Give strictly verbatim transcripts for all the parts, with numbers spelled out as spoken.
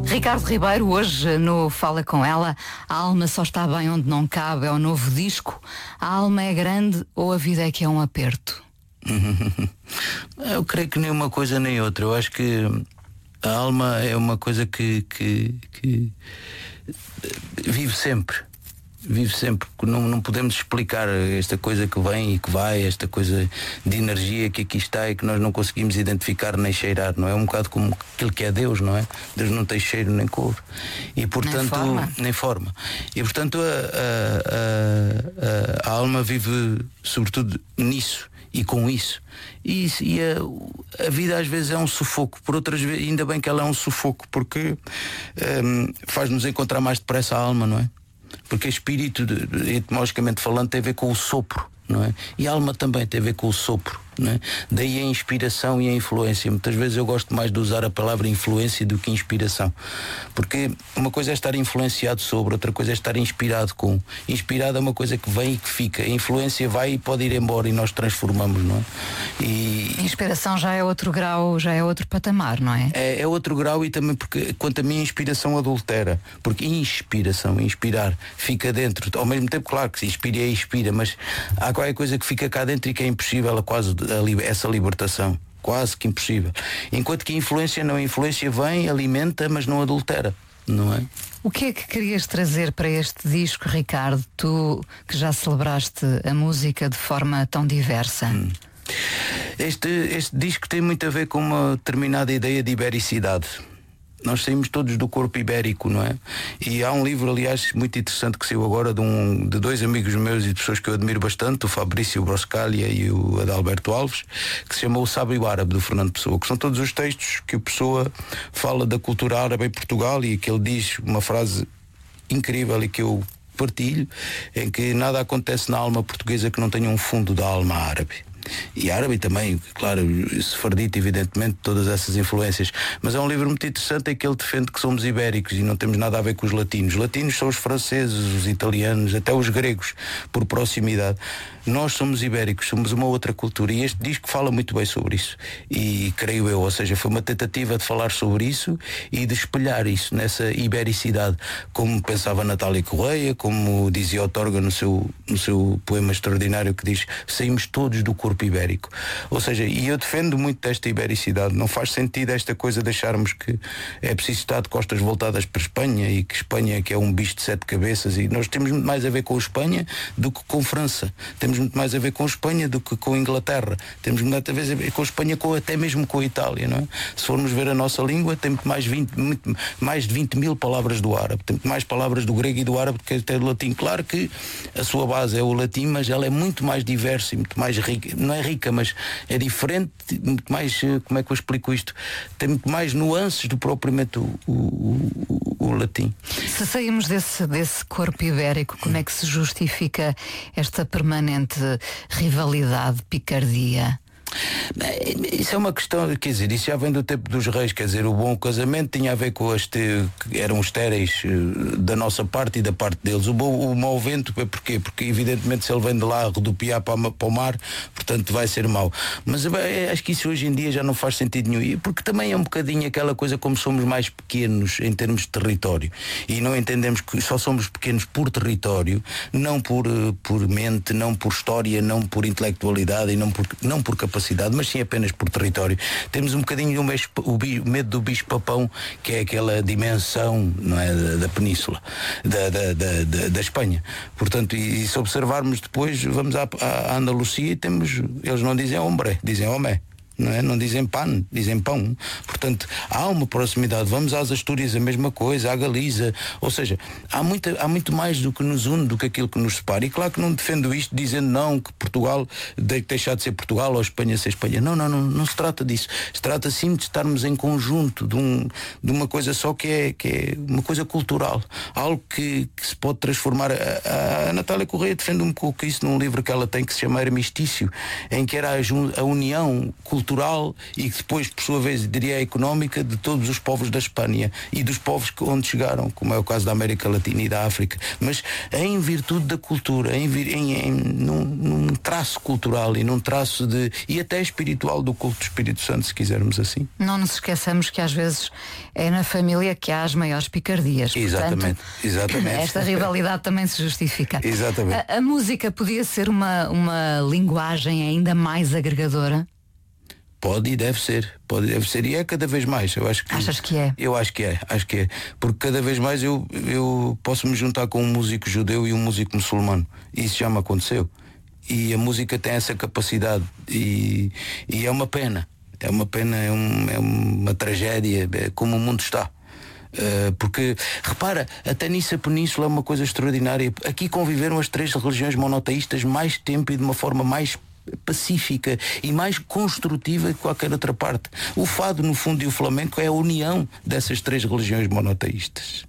Ricardo Ribeiro, hoje no Fala Com Ela, a alma só está bem onde não cabe, é o novo disco. A alma é grande ou a vida é que é um aperto? Eu creio que nem uma coisa nem outra. Eu acho que a alma é uma coisa que, que, que vive sempre. Vive sempre, porque não, não podemos explicar esta coisa que vem e que vai, esta coisa de energia que aqui está e que nós não conseguimos identificar nem cheirar, não é? Um bocado como aquilo que é Deus, não é? Deus não tem cheiro nem cor. E portanto, nem forma. Nem forma. E portanto a, a, a, a alma vive sobretudo nisso e com isso. E, isso, e a, a vida às vezes é um sufoco, por outras vezes, ainda bem que ela é um sufoco, porque um, faz-nos encontrar mais depressa a alma, não é? Porque espírito, etimologicamente falando, tem a ver com o sopro, não é? E a alma também tem a ver com o sopro, não é? Daí a inspiração e a influência. Muitas vezes eu gosto mais de usar a palavra influência do que inspiração, porque uma coisa é estar influenciado sobre, outra coisa é estar inspirado com. Inspirado é uma coisa que vem e que fica. A influência vai e pode ir embora e nós transformamos, não é? E inspiração já é outro grau, já é outro patamar, não é? É, é outro grau, e também porque, quanto a mim, a inspiração adultera. Porque inspiração, inspirar, fica dentro. Ao mesmo tempo, claro que se inspira e inspira, mas há qualquer coisa que fica cá dentro e que é impossível, a quase a, essa libertação. Quase que impossível. Enquanto que a influência não, a influência vem, alimenta, mas não adultera, não é? O que é que querias trazer para este disco, Ricardo? Tu que já celebraste a música de forma tão diversa. Hum. Este, este disco tem muito a ver com uma determinada ideia de ibericidade. Nós saímos todos do corpo ibérico, não é? E há um livro, aliás, muito interessante que saiu agora de, um, de dois amigos meus e de pessoas que eu admiro bastante, o Fabrício Broscalia e o Adalberto Alves, que se chama O Sábio Árabe, do Fernando Pessoa, que são todos os textos que o Pessoa fala da cultura árabe em Portugal, e que ele diz uma frase incrível e que eu partilho, em que nada acontece na alma portuguesa que não tenha um fundo da alma árabe. E árabe também, claro, sefardita, evidentemente, todas essas influências. Mas é um livro muito interessante em que ele defende que somos ibéricos e não temos nada a ver com os latinos. Os latinos são os franceses, os italianos, até os gregos, por proximidade. Nós somos ibéricos, somos uma outra cultura, e este disco fala muito bem sobre isso. E creio eu, ou seja, foi uma tentativa de falar sobre isso e de espelhar isso nessa ibericidade, como pensava Natália Correia, como dizia Otorga no seu, no seu poema extraordinário, que diz: saímos todos do corpo ibérico. Ou seja, e eu defendo muito desta ibericidade. Não faz sentido esta coisa de acharmos que é preciso estar de costas voltadas para a Espanha, e que Espanha que é um bicho de sete cabeças, e nós temos muito mais a ver com a Espanha do que com a França. Temos muito mais a ver com a Espanha do que com a Inglaterra. Temos muito mais a ver com a Espanha, com, até mesmo com a Itália, não é? Se formos ver a nossa língua, tem muito mais, vinte, muito, mais de vinte mil palavras do árabe, tem muito mais palavras do grego e do árabe do que até do latim. Claro que a sua base é o latim, mas ela é muito mais diversa e muito mais rica. Não é rica, mas é diferente, muito mais, como é que eu explico isto? Tem muito mais nuances do propriamente o, o, o, o latim. Se saímos desse, desse corpo ibérico, como é que se justifica esta permanente rivalidade, picardia? Isso é uma questão, quer dizer, isso já vem do tempo dos reis, quer dizer, o bom casamento tinha a ver com as te, que eram estéreis da nossa parte e da parte deles. O, bom, o mau vento é porquê? Porque evidentemente se ele vem de lá rodopiar para, para o mar, portanto vai ser mau. Mas é, acho que isso hoje em dia já não faz sentido nenhum, porque também é um bocadinho aquela coisa como somos mais pequenos em termos de território, e não entendemos que só somos pequenos por território, não por, por mente, não por história, não por intelectualidade e não por, não por capacidade, mas sim apenas por território. Temos um bocadinho o medo do bicho-papão, que é aquela dimensão, não é, da, da península, da, da, da, da, da Espanha. Portanto, e, e se observarmos depois, vamos à, à Andalucia e temos, eles não dizem hombre, dizem homem. Não é? Não dizem pan, dizem pão. Portanto, há uma proximidade. Vamos às Astúrias, a mesma coisa, à Galiza. Ou seja, há, muita, há muito mais do que nos une do que aquilo que nos separa. E claro que não defendo isto dizendo não, que Portugal tem que deixar de ser Portugal ou Espanha ser Espanha. Não, não, não, não se trata disso. Se trata sim de estarmos em conjunto, de, um, de uma coisa só que é, que é uma coisa cultural. Algo que, que se pode transformar. A, a, a Natália Correia defende um pouco isso num livro que ela tem, que se chama Armistício, em que era a, a união cultural cultural e que depois, por sua vez, diria económica de todos os povos da Espanha e dos povos que onde chegaram, como é o caso da América Latina e da África, mas em virtude da cultura, em, em, em num, num traço cultural e num traço de e até espiritual do culto do Espírito Santo, se quisermos assim. Não nos esqueçamos que às vezes é na família que há as maiores picardias. Exatamente, portanto, exatamente. Esta rivalidade também se justifica. Exatamente. A, a música podia ser uma, uma linguagem ainda mais agregadora? Pode e deve ser, pode e deve ser, e é cada vez mais. Eu acho que, Achas que é? Eu acho que é, acho que é. Porque cada vez mais eu, eu posso me juntar com um músico judeu e um músico muçulmano. Isso já me aconteceu. E a música tem essa capacidade e, e é uma pena. É uma pena, é, um, é uma tragédia, é como o mundo está. Uh, porque, repara, até nisso a Península é uma coisa extraordinária. Aqui conviveram as três religiões monoteístas mais tempo e de uma forma mais pacífica e mais construtiva que qualquer outra parte. O fado, no fundo, e o flamenco é a união dessas três religiões monoteístas.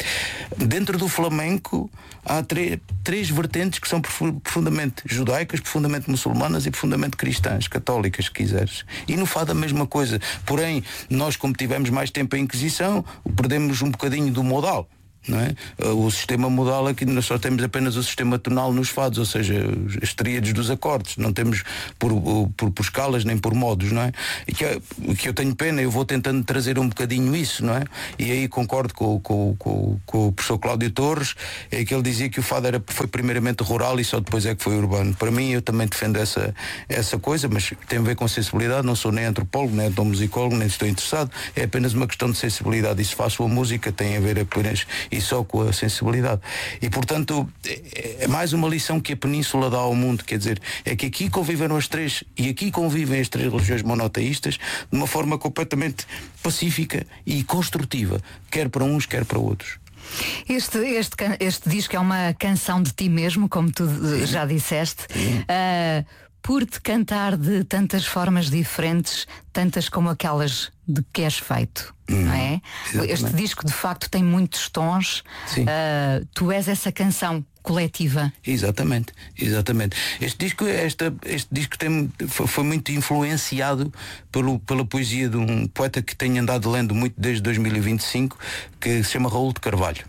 Dentro do flamenco há três vertentes que são profundamente judaicas, profundamente muçulmanas e profundamente cristãs, católicas, se quiseres. E no fado a mesma coisa. Porém, nós, como tivemos mais tempo a Inquisição, perdemos um bocadinho do modal. Não é? O sistema modal aqui nós só temos apenas o sistema tonal nos fados, ou seja, as tríades dos acordes, não temos por, por, por escalas nem por modos, não é? E que, é, que eu tenho pena, eu vou tentando trazer um bocadinho isso, não é? E aí concordo com, com, com, com o professor Cláudio Torres, é que ele dizia que o fado era, foi primeiramente rural e só depois é que foi urbano. Para mim, eu também defendo essa, essa coisa, mas tem a ver com sensibilidade, não sou nem antropólogo, nem etnomusicólogo, nem estou interessado, é apenas uma questão de sensibilidade. E se faço a música tem a ver apenas e só com a sensibilidade. E portanto é mais uma lição que a Península dá ao mundo, quer dizer, é que aqui conviveram as três e aqui convivem as três religiões monoteístas de uma forma completamente pacífica e construtiva, quer para uns, quer para outros. Este, este, este disco é uma canção de ti mesmo, como tu Sim. já disseste. Uh, por te cantar de tantas formas diferentes, tantas como aquelas de que és feito, hum, não é? Exatamente. Este disco de facto tem muitos tons. Uh, tu és essa canção coletiva. Exatamente, exatamente. Este disco, esta, este disco tem, foi, foi muito influenciado pelo, pela poesia de um poeta que tenho andado lendo muito desde dois mil e vinte e cinco, que se chama Raul de Carvalho.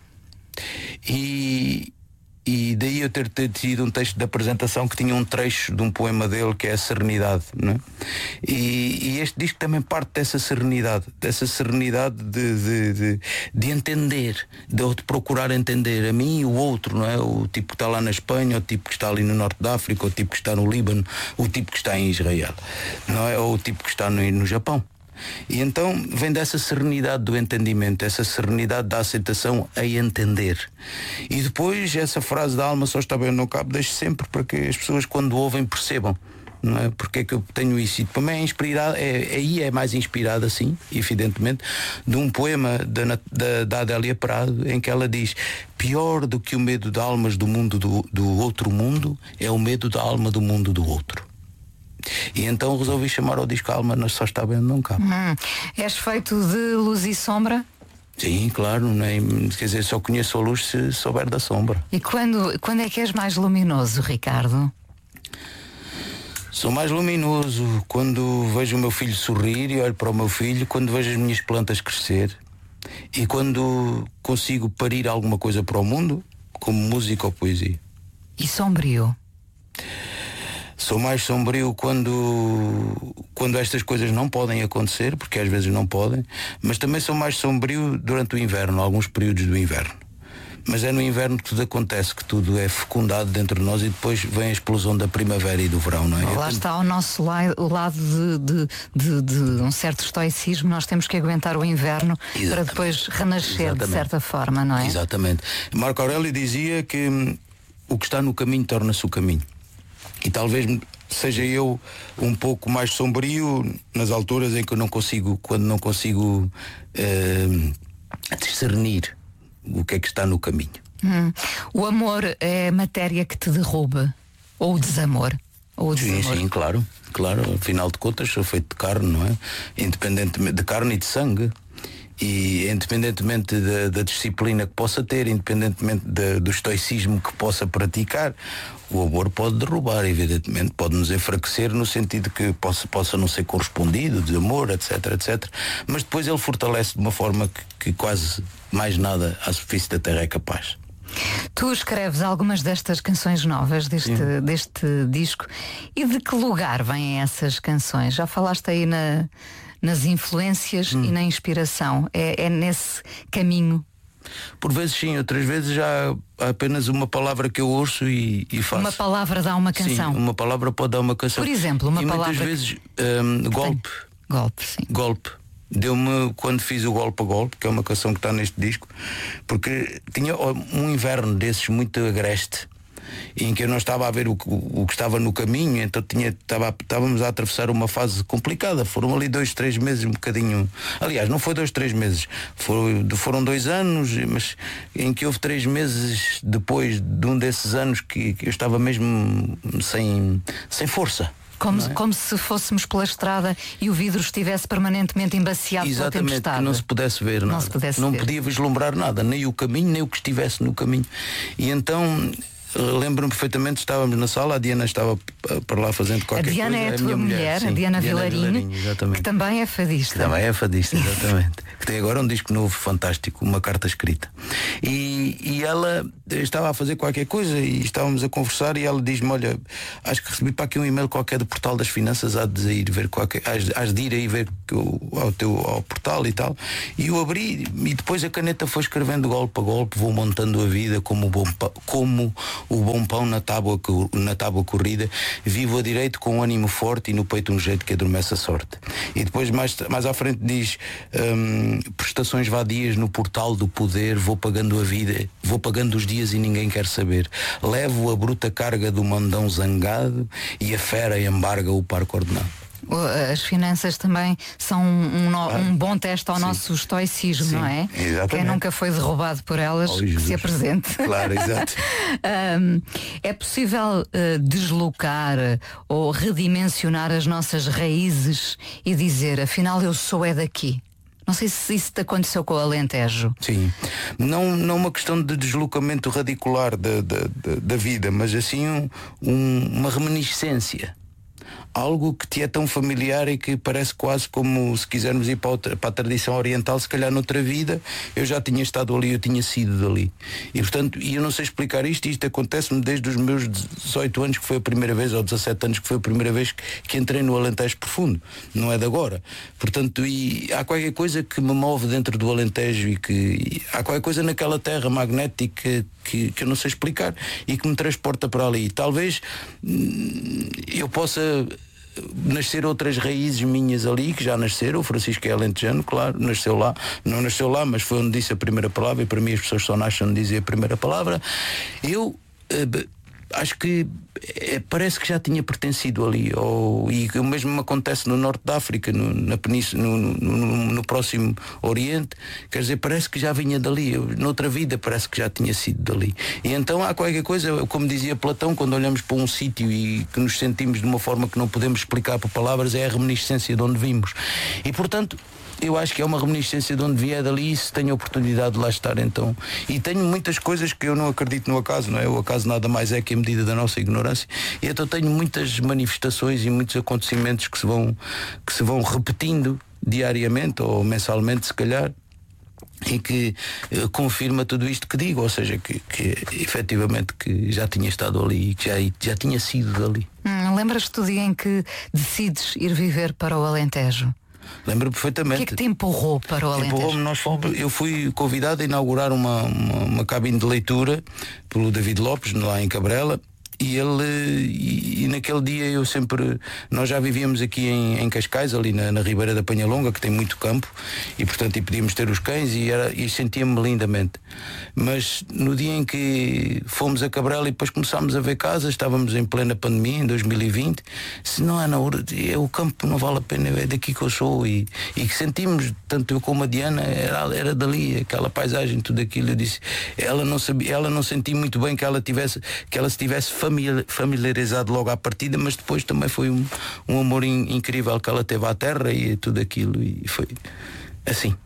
E E daí eu ter, ter tido um texto de apresentação que tinha um trecho de um poema dele que é a Serenidade, não é? E, e este disco também parte dessa serenidade, dessa serenidade de, de, de, de entender, de, de procurar entender a mim e o outro, não é? O tipo que está lá na Espanha, o tipo que está ali no norte da África, o tipo que está no Líbano, o tipo que está em Israel, não é? Ou o tipo que está no, no Japão. E então vem dessa serenidade do entendimento, essa serenidade da aceitação a entender. E depois essa frase da alma só está bem no cabo, deixo sempre para que as pessoas quando ouvem percebam, não é? Porque é que eu tenho isso. E também é inspirado, é, aí é mais inspirado assim, evidentemente, de um poema da, da, da Adélia Prado, em que ela diz: pior do que o medo de almas do mundo do, do outro mundo é o medo da alma do mundo do outro. E então resolvi chamar ao disco Alma Mas Só Está Bem Onde Não Cabe. Hum, és feito de luz e sombra? Sim, claro, nem, quer dizer, só conheço a luz se souber da sombra. E quando, quando é que és mais luminoso, Ricardo? Sou mais luminoso quando vejo o meu filho sorrir e olho para o meu filho, quando vejo as minhas plantas crescer e quando consigo parir alguma coisa para o mundo, como música ou poesia. E sombrio? Sou mais sombrio quando, quando estas coisas não podem acontecer, porque às vezes não podem, mas também sou mais sombrio durante o inverno, alguns períodos do inverno. Mas é no inverno que tudo acontece, que tudo é fecundado dentro de nós e depois vem a explosão da primavera e do verão, não é? Lá está ao nosso la- o lado de, de, de, de um certo estoicismo. Nós temos que aguentar o inverno. Exatamente. Para depois renascer. Exatamente. De certa forma, não é? Exatamente. Marco Aurélio dizia que hum, o que está no caminho torna-se o caminho. E talvez seja eu um pouco mais sombrio nas alturas em que eu não consigo, quando não consigo uh, discernir o que é que está no caminho. Hum. O amor é matéria que te derruba? Ou o desamor? Ou o desamor? Sim, sim, claro, claro. Afinal de contas sou feito de carne, não é? Independentemente de carne e de sangue. E independentemente da, da disciplina que possa ter, independentemente de, do estoicismo que possa praticar, o amor pode derrubar, evidentemente, pode nos enfraquecer no sentido que possa, possa não ser correspondido, de amor, etc, etc. Mas depois ele fortalece de uma forma que, que quase mais nada à superfície da Terra é capaz. Tu escreves algumas destas canções novas deste, deste disco. E de que lugar vêm essas canções? Já falaste aí na, nas influências hum. e na inspiração. É, é nesse caminho? Por vezes sim, outras vezes já há apenas uma palavra que eu ouço e, e faço. Uma palavra dá uma canção? Sim, uma palavra pode dar uma canção. Por exemplo, uma e palavra muitas vezes um, golpe. Golpe, sim. Golpe. Deu-me quando fiz o Golpe a Golpe, que é uma canção que está neste disco, porque tinha um inverno desses muito agreste, em que eu não estava a ver o que, o que estava no caminho, então tinha, estava, estávamos a atravessar uma fase complicada. Foram ali dois, três meses, um bocadinho. Aliás, não foi dois, três meses, foram, foram dois anos, mas em que houve três meses depois de um desses anos que, que eu estava mesmo sem, sem força. Como, é? como se fôssemos pela estrada e o vidro estivesse permanentemente embaciado pela tempestade. Exatamente, que não se pudesse ver nada. Não, se pudesse não ver. podia vislumbrar nada, nem o caminho, nem o que estivesse no caminho. E então, lembro-me perfeitamente, estávamos na sala, a Diana estava para lá fazendo qualquer coisa. A Diana coisa, é a tua mulher, mulher sim, a Diana, Diana Vilarinho, Vilarinho, que também é fadista. Que também é fadista, exatamente. Que tem agora um disco novo, fantástico, uma carta escrita. E, e ela estava a fazer qualquer coisa e estávamos a conversar e ela diz-me, olha, acho que recebi para aqui um e-mail qualquer do Portal das Finanças, há de ir ver qualquer, hás de ir aí ver ao teu ao portal e tal. E eu abri e depois a caneta foi escrevendo golpe a golpe, vou montando a vida como o bom, como o bom pão na tábua, na tábua corrida, vivo a direito com um ânimo forte e no peito um jeito que adormece a sorte. E depois mais, mais à frente diz hum, prestações vadias no portal do poder, vou pagando a vida, vou pagando os dias e ninguém quer saber. Levo a bruta carga do mandão zangado e a fera embarga o parco ordenado. As finanças também são um, um, ah, um bom teste ao sim. nosso estoicismo, sim, não é? Exatamente. Quem nunca foi derrubado por elas, oh, que se apresente. Claro, exato. um, é possível uh, deslocar ou redimensionar as nossas raízes e dizer, afinal eu sou é daqui? Não sei se isso te aconteceu com o Alentejo. Sim, não, não uma questão de deslocamento radicular da, da, da, da vida, mas assim um, um, uma reminiscência. Algo que te é tão familiar e que parece quase como se quisermos ir para, outra, para a tradição oriental, se calhar noutra vida eu já tinha estado ali, eu tinha sido dali. E portanto, e eu não sei explicar isto, isto acontece-me desde os meus dezoito anos, que foi a primeira vez, ou dezassete anos, que foi a primeira vez que, que entrei no Alentejo profundo, não é de agora. Portanto, e há qualquer coisa que me move dentro do Alentejo e que e há qualquer coisa naquela terra magnética que, que eu não sei explicar e que me transporta para ali. Talvez hum, eu possa nascer outras raízes minhas ali, que já nasceram. O Francisco é alentejano, claro, nasceu lá, não nasceu lá, mas foi onde disse a primeira palavra, e para mim as pessoas só nascem onde dizem a primeira palavra. Eu uh, acho que é, parece que já tinha pertencido ali, ou, e o mesmo me acontece no norte da África, no, na península, no, no, no, no próximo Oriente. Quer dizer, parece que já vinha dali. Eu, noutra vida parece que já tinha sido dali. E então há qualquer coisa, como dizia Platão, quando olhamos para um sítio e que nos sentimos de uma forma que não podemos explicar por palavras, é a reminiscência de onde vimos. E portanto eu acho que é uma reminiscência de onde vier dali, e se tenho a oportunidade de lá estar, então. E tenho muitas coisas que eu não acredito no acaso, não é? O acaso nada mais é que a medida da nossa ignorância. E então tenho muitas manifestações e muitos acontecimentos que se vão, que se vão repetindo diariamente ou mensalmente, se calhar, e que uh, confirma tudo isto que digo, ou seja, que, que efetivamente que já tinha estado ali e que já, já tinha sido dali. Hum, lembras-te do dia em que decides ir viver para o Alentejo? Lembro perfeitamente. O que é que te empurrou para o Alentejo? Empurrou-me, nós fomos, eu fui convidado a inaugurar uma, uma, uma cabine de leitura pelo David Lopes, lá em Cabrela. E ele, e, e naquele dia eu sempre, nós já vivíamos aqui em, em Cascais, ali na, na Ribeira da Penhalonga, que tem muito campo, e portanto e podíamos ter os cães, e, era, e sentia-me lindamente. Mas no dia em que fomos a Cabrela e depois começámos a ver casas, estávamos em plena pandemia, em dois mil e vinte, se não é na hora, é, o campo não vale a pena, é daqui que eu sou, e, e que sentimos, tanto eu como a Diana, era, era dali, aquela paisagem, tudo aquilo. Eu disse, ela não sabia, ela não sentia muito bem que ela tivesse, que ela se tivesse familiarizado logo à partida, mas depois também foi um, um amor in, incrível que ela teve à terra e tudo aquilo, e foi assim.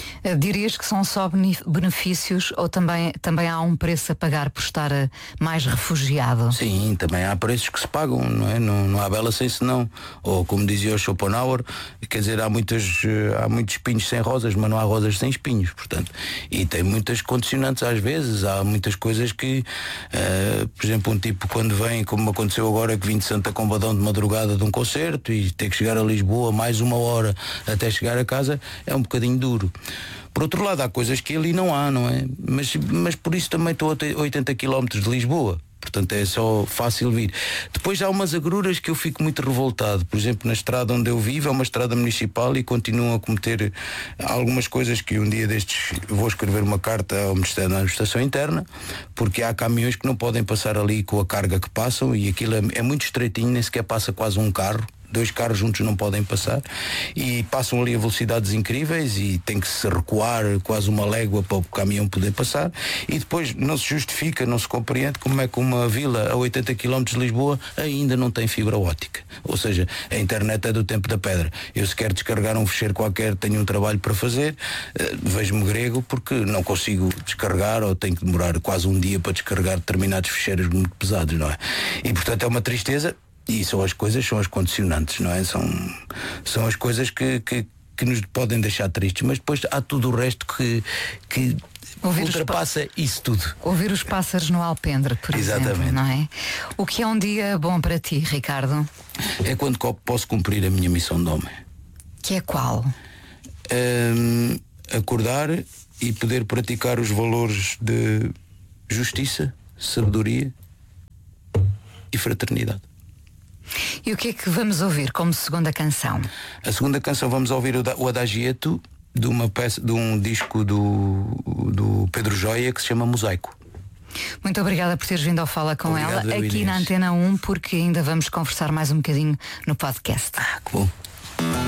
Uh, dirias que são só benefícios ou também, também há um preço a pagar por estar uh, mais refugiado? Sim, também há preços que se pagam, não é? Não, não há bela sem senão. Ou como dizia o Schopenhauer, quer dizer, há, muitas, uh, há muitos espinhos sem rosas, mas não há rosas sem espinhos, portanto. E tem muitas condicionantes às vezes, há muitas coisas que, uh, por exemplo, um tipo quando vem, como aconteceu agora, que vim de Santa Combadão de madrugada de um concerto e ter que chegar a Lisboa mais uma hora até chegar a casa, é um bocadinho duro. Por outro lado, há coisas que ali não há, não é? Mas, mas por isso também estou a oitenta quilómetros de Lisboa. Portanto é só fácil vir. Depois há umas agruras que eu fico muito revoltado. Por exemplo, na estrada onde eu vivo é uma estrada municipal e continuam a cometer algumas coisas que um dia destes vou escrever uma carta ao Ministério da Administração Interna, porque há caminhões que não podem passar ali com a carga que passam e aquilo é, é muito estreitinho, nem sequer passa quase um carro. Dois carros juntos não podem passar e passam ali a velocidades incríveis e tem que se recuar quase uma légua para o caminhão poder passar e depois não se justifica, não se compreende como é que uma vila a oitenta quilómetros de Lisboa ainda não tem fibra óptica. Ou seja, a internet é do tempo da pedra. Eu se quero descarregar um ficheiro qualquer, tenho um trabalho para fazer, vejo-me grego porque não consigo descarregar ou tenho que demorar quase um dia para descarregar determinados ficheiros muito pesados, não é? E portanto é uma tristeza. E são as coisas, são as condicionantes, não é? São, são as coisas que, que, que nos podem deixar tristes, mas depois há tudo o resto que, que ultrapassa isso tudo. Ouvir os pássaros no alpendre, por Exatamente. exemplo, não é? O que é um dia bom para ti, Ricardo? É quando posso cumprir a minha missão de homem. Que é qual? Um, acordar e poder praticar os valores de justiça, sabedoria e fraternidade. E o que é que vamos ouvir como segunda canção? A segunda canção vamos ouvir o Adagietto de uma peça, de um disco do, do Pedro Joia que se chama Mosaico. Muito obrigada por teres vindo ao Fala com Obrigado, ela aqui Inês. na Antena um, porque ainda vamos conversar mais um bocadinho no podcast. Ah, que bom.